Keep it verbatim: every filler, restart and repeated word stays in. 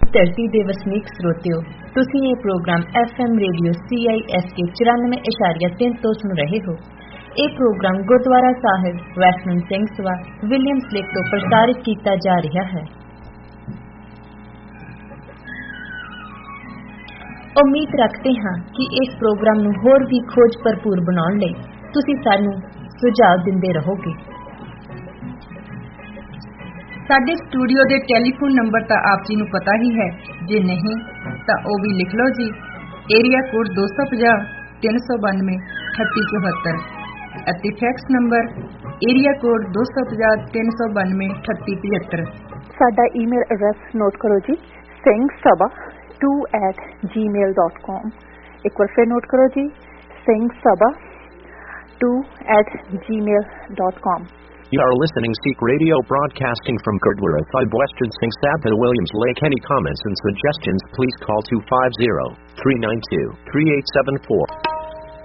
ਧਰਤੀ ਦੇ ਵਸਨੀਕ ਸਰੋਤਿਓ, ਤੁਸੀਂ ਇਹ programme F M radio C I S K ਚੁਰਾਨਵੇਂ ਇਸ਼ਾਰੀਆ ਤਿੰਨ ਤੋਂ ਸੁਣ ਰਹੇ ਹੋ। ਇਹ ਪ੍ਰੋਗਰਾਮ ਗੁਰਦੁਆਰਾ ਸਾਹਿਬ ਵੈਸ਼ਨੂ ਸਿੰਘ ਸਭਾ ਵਿਲੀਅਮਸ ਲੇਕ ਤੋਂ ਪ੍ਰਸਾਰਿਤ ਕੀਤਾ ਜਾ ਰਿਹਾ ਹੈ। ਉਮੀਦ ਰੱਖਦੇ ਹਾਂ ਕਿ ਇਸ ਪ੍ਰੋਗਰਾਮ ਨੂੰ ਹੋਰ ਵੀ ਖੋਜ ਭਰਪੂਰ ਬਣਾਉਣ ਲਈ ਤੁਸੀਂ ਸਾਨੂੰ ਸੁਝਾਅ ਦਿੰਦੇ ਰਹੋਗੇ। ਸਾਡੇ ਸਟੂਡੀਓ ਦੇ ਟੈਲੀਫੋਨ ਨੰਬਰ ਤਾਂ ਆਪ ਜੀ ਨੂੰ ਪਤਾ ਹੀ ਹੈ, ਜੇ ਨਹੀਂ ਤਾਂ ਉਹ ਵੀ ਲਿਖ ਲਓ ਜੀ। ਏਰੀਆ ਕੋਡ ਦੋ ਸੌ ਪੰਜਾਹ ਤਿੰਨ ਸੌ ਬਾਨਵੇਂ ਅਠੱਤੀ ਚੁਹੱਤਰ ਅਤੇ ਫੈਕਸ ਨੰਬਰ ਏਰੀਆ ਕੋਡ ਦੋ ਸੌ ਪੰਜਾਹ ਤਿੰਨ ਸੌ ਬਾਨਵੇਂ ਅਠੱਤੀ ਪਝੱਤਰ। ਸਾਡਾ ਈਮੇਲ ਐਡਰੈਸ ਨੋਟ ਕਰੋ ਜੀ, ਸਿੰਘ ਸਭਾ ਟੂ ਐਟ ਜੀ ਮੇਲ ਡਾਟ ਕਾਮ। ਇੱਕ ਵਾਰ ਫਿਰ ਨੋਟ ਕਰੋ ਜੀ, ਸਿੰਘ ਸਭਾ ਟੂ ਐਟ ਜੀ ਮੇਲ dot com. You are listening Sikh Radio broadcasting from Gurdwara Sahib, Western Singh Sabha, Williams Lake. Any comments and suggestions, please call two five zero, three nine two, three eight seven four.